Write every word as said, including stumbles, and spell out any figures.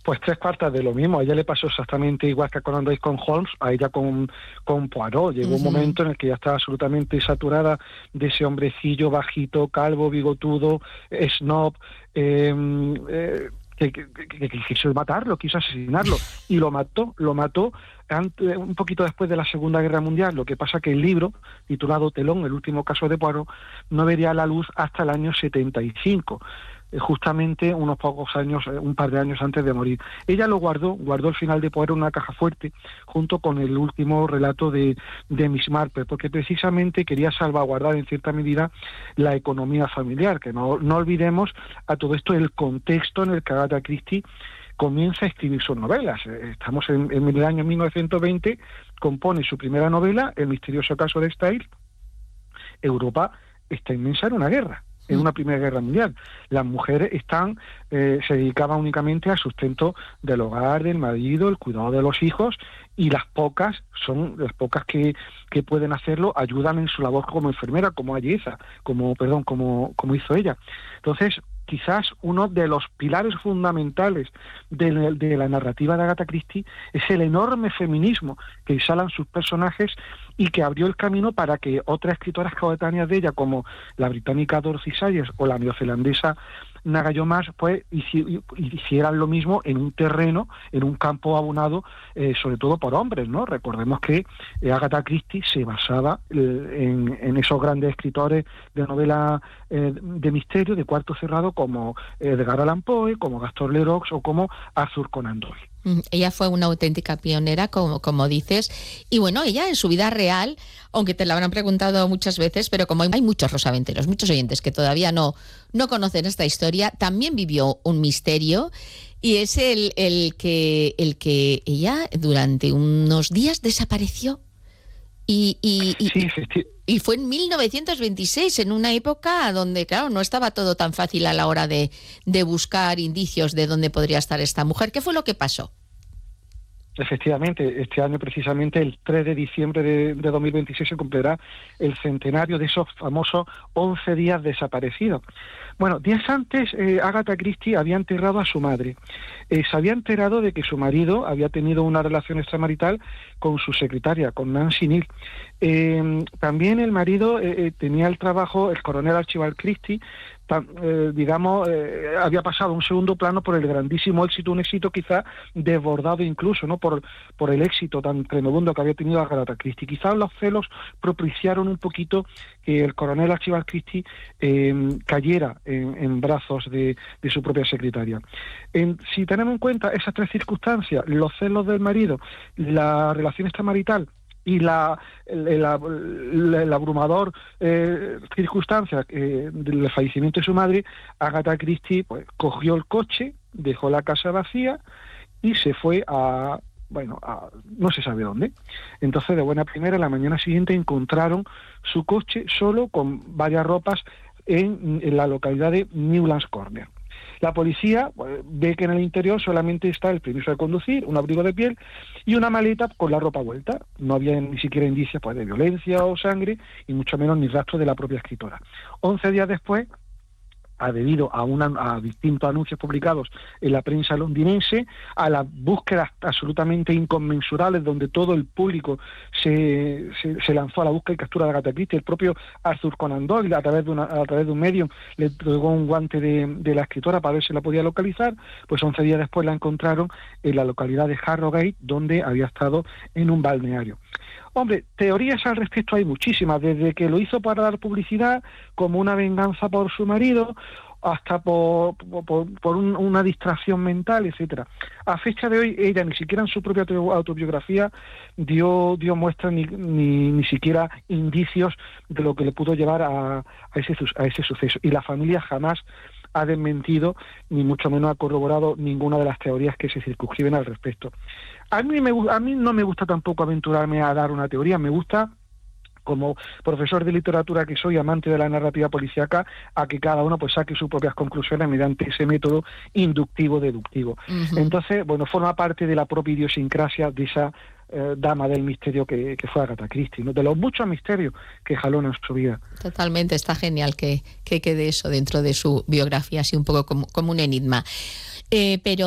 Pues tres cuartas de lo mismo. A ella le pasó exactamente igual que cuando con Holmes, a ella con, con Poirot. Llegó uh-huh. un momento en el que ya estaba absolutamente saturada de ese hombrecillo bajito, calvo, bigotudo, snob, eh, eh, que, que, que, que quiso matarlo, quiso asesinarlo, y lo mató, lo mató antes, un poquito después de la Segunda Guerra Mundial. Lo que pasa que el libro, titulado Telón, el último caso de Poirot, no vería la luz hasta el año setenta y cinco, justamente unos pocos años, un par de años antes de morir. Ella lo guardó, guardó el final de Poirot en una caja fuerte, junto con el último relato de, de Miss Marple, porque precisamente quería salvaguardar en cierta medida la economía familiar, que no, no olvidemos a todo esto el contexto en el que Agatha Christie comienza a escribir sus novelas. Estamos en, en el año mil novecientos veinte, compone su primera novela, El misterioso caso de Styles. Europa está inmersa en una guerra, en una Primera Guerra Mundial. Las mujeres están eh, se dedicaban únicamente al sustento del hogar, del marido, el cuidado de los hijos, y las pocas, son las pocas que, que pueden hacerlo, ayudan en su labor como enfermera, como Ayeza, como, perdón, como, como hizo ella. Entonces, quizás uno de los pilares fundamentales de, de la narrativa de Agatha Christie es el enorme feminismo que exhalan sus personajes y que abrió el camino para que otras escritoras coetáneas de ella, como la británica Dorothy Sayers o la neozelandesa Naga Jomas, pues hicieran lo mismo en un terreno, en un campo abonado, eh, sobre todo por hombres, ¿no? Recordemos que eh, Agatha Christie se basaba eh, en, en esos grandes escritores de novela eh, de misterio, de cuarto cerrado, como Edgar Allan Poe, como Gaston Leroux o como Arthur Conan Doyle. Ella fue una auténtica pionera, como, como dices, y bueno, ella en su vida real, aunque te la habrán preguntado muchas veces, pero como hay muchos rosaventeros, muchos oyentes que todavía no, no conocen esta historia, también vivió un misterio, y es el, el, que, el que ella durante unos días desapareció. Y, y, y, sí, sí, sí. y fue en mil novecientos veintiséis, en una época donde, claro, no estaba todo tan fácil a la hora de, de buscar indicios de dónde podría estar esta mujer. ¿Qué fue lo que pasó? Efectivamente, este año precisamente, el tres de diciembre de, de dos mil veintiséis, se cumplirá el centenario de esos famosos once días desaparecidos. Bueno, días antes, eh, Agatha Christie había enterrado a su madre. Eh, se había enterado de que su marido había tenido una relación extramarital con su secretaria, con Nancy Neal. Eh, también el marido eh, eh, tenía el trabajo, el coronel Archibald Christie, tan, eh, digamos, eh, había pasado a un segundo plano por el grandísimo éxito, un éxito quizá desbordado incluso, ¿no?, por, por el éxito tan tremebundo que había tenido Agatha Christie. Quizás los celos propiciaron un poquito que el coronel Archibald Christie eh, cayera en, en brazos de, de su propia secretaria. En, si tenemos en cuenta esas tres circunstancias, los celos del marido, la relación extramarital y la, la, la, la abrumador eh, circunstancia eh, del fallecimiento de su madre, Agatha Christie pues cogió el coche, dejó la casa vacía y se fue a, bueno, a, no se sabe dónde. Entonces, de buena primera, la mañana siguiente encontraron su coche solo con varias ropas en, en la localidad de Newlands Corner. La policía pues, ve que en el interior solamente está el permiso de conducir, un abrigo de piel y una maleta con la ropa vuelta. No había ni siquiera indicios pues, de violencia o sangre, y mucho menos ni rastro de la propia escritora. Once días después, a debido a, una, a distintos anuncios publicados en la prensa londinense, a las búsquedas absolutamente inconmensurables donde todo el público se, se, se lanzó a la búsqueda y captura de Agatha Christie. El propio Arthur Conan Doyle, a través de, una, a través de un medio, le entregó un guante de, de la escritora para ver si la podía localizar. Pues once días después la encontraron en la localidad de Harrogate, donde había estado en un balneario. Hombre, teorías al respecto hay muchísimas, desde que lo hizo para dar publicidad, como una venganza por su marido, hasta por, por, por un, una distracción mental, etcétera. A fecha de hoy, ella ni siquiera en su propia autobiografía dio, dio muestras ni, ni, ni siquiera indicios de lo que le pudo llevar a, a, ese, a ese suceso. Y la familia jamás ha desmentido, ni mucho menos ha corroborado ninguna de las teorías que se circunscriben al respecto. A mí, me, a mí no me gusta tampoco aventurarme a dar una teoría, me gusta, como profesor de literatura que soy, amante de la narrativa policíaca, a que cada uno pues saque sus propias conclusiones mediante ese método inductivo-deductivo. Uh-huh. Entonces, bueno, forma parte de la propia idiosincrasia de esa eh, dama del misterio que, que fue Agatha Christie, ¿no?, de los muchos misterios que jaló en su vida. Totalmente, está genial que, que quede eso dentro de su biografía, así un poco como, como un enigma. Eh, pero